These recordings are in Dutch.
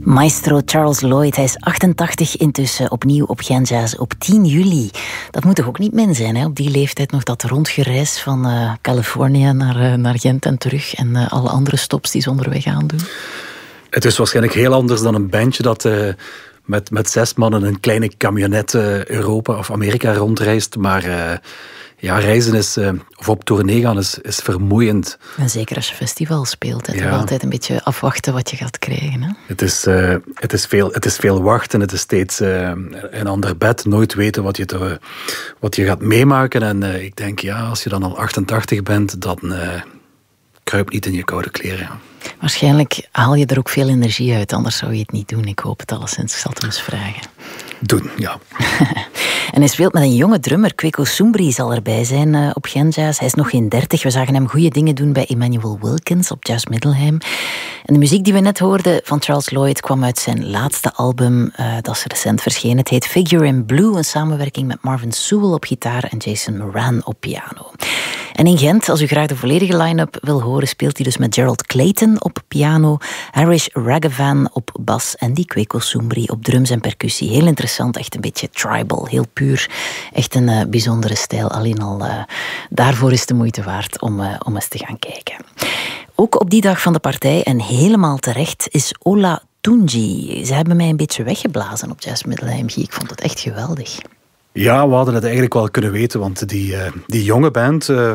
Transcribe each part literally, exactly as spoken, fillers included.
Maestro Charles Lloyd, hij is achtentachtig intussen, opnieuw op Gen Jazz op tien juli. Dat moet toch ook niet min zijn, hè? Op die leeftijd nog dat rondgereis van uh, Californië naar, uh, naar Gent en terug en uh, alle andere stops die ze onderweg aandoen. Het is waarschijnlijk heel anders dan een bandje dat uh, met, met zes mannen een kleine camionet uh, Europa of Amerika rondreist, maar uh, ja, reizen is, uh, of op tournee gaan is, is vermoeiend. En zeker als je festival speelt, hè, ja. toch altijd een beetje afwachten wat je gaat krijgen. Hè? Het, is, uh, het, is veel, het is veel wachten, het is steeds uh, een ander bed, nooit weten wat je, te, wat je gaat meemaken. En uh, ik denk, ja, als je dan al achtentachtig bent, dan uh, kruip niet in je koude kleren. Ja. Waarschijnlijk haal je er ook veel energie uit, anders zou je het niet doen. Ik hoop het alleszins, ik zal het hem eens vragen. Doen, ja. En hij speelt met een jonge drummer. Kweku Soembri zal erbij zijn uh, op Gen Jazz. Hij is nog geen dertig. We zagen hem goede dingen doen bij Emmanuel Wilkins op Jazz Middelheim. En de muziek die we net hoorden van Charles Lloyd kwam uit zijn laatste album. Uh, dat is recent verschenen. Het heet Figure in Blue. Een samenwerking met Marvin Sewell op gitaar en Jason Moran op piano. En in Gent, als u graag de volledige line-up wil horen, speelt hij dus met Gerald Clayton op piano, Harish Raghavan op bas en die Kweku Soembri op drums en percussie. Heel interessant, echt een beetje tribal, heel puur. Echt een uh, bijzondere stijl. Alleen al uh, daarvoor is het de moeite waard om, uh, om eens te gaan kijken. Ook op die dag van de partij, en helemaal terecht, is Ola Tunji. Ze hebben mij een beetje weggeblazen op Jazz Middelheim. Ik vond het echt geweldig. Ja, we hadden het eigenlijk wel kunnen weten, want die, uh, die jonge band, uh,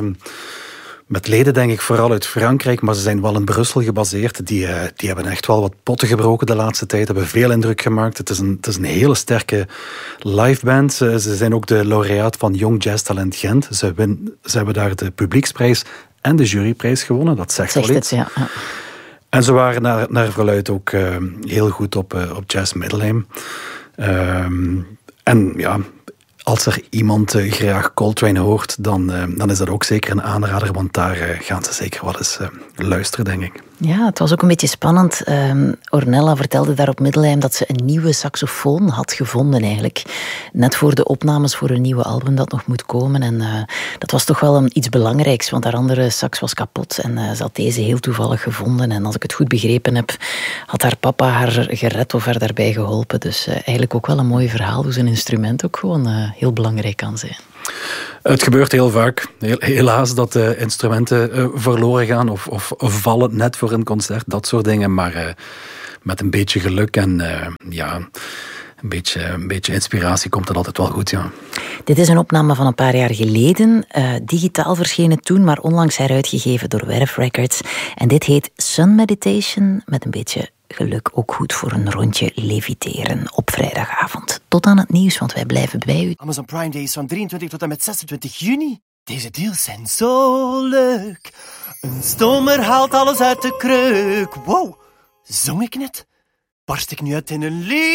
met leden denk ik vooral uit Frankrijk, maar ze zijn wel in Brussel gebaseerd, die, uh, die hebben echt wel wat potten gebroken de laatste tijd, hebben veel indruk gemaakt. Het is een, het is een hele sterke liveband. Uh, ze zijn ook de laureaat van Jong Jazz Talent Gent. Ze, win, ze hebben daar de publieksprijs en de juryprijs gewonnen, dat zegt, zegt wel iets. Het, ja. Ja. En ze waren naar, naar verluidt ook uh, heel goed op, uh, op Jazz Middelheim. Uh, en ja... Als er iemand uh, graag Coltrane hoort, dan, uh, dan is dat ook zeker een aanrader, want daar uh, gaan ze zeker wel eens uh, luisteren, denk ik. Ja, het was ook een beetje spannend. Um, Ornella vertelde daar op Middelheim dat ze een nieuwe saxofoon had gevonden eigenlijk. Net voor de opnames voor een nieuwe album dat nog moet komen. En uh, dat was toch wel een, iets belangrijks, want haar andere sax was kapot. En uh, ze had deze heel toevallig gevonden. En als ik het goed begrepen heb, had haar papa haar gered of haar daarbij geholpen. Dus uh, eigenlijk ook wel een mooi verhaal hoe zijn instrument ook gewoon uh, heel belangrijk kan zijn. Het gebeurt heel vaak, helaas, dat uh, instrumenten uh, verloren gaan of, of, of vallen net voor een concert, dat soort dingen. Maar uh, met een beetje geluk en uh, ja, een beetje, een beetje inspiratie komt dat altijd wel goed, ja. Dit is een opname van een paar jaar geleden. Uh, digitaal verschenen toen, maar onlangs heruitgegeven door Werf Records. En dit heet Sun Meditation, met een beetje geluk ook goed voor een rondje leviteren op vrijdagavond. Tot aan het nieuws, want wij blijven bij u. Amazon Prime Days van drieëntwintig tot en met zesentwintig juni. Deze deals zijn zo leuk. Een stomer haalt alles uit de kreuk. Wow, zong ik net? Barst ik nu uit in een lied?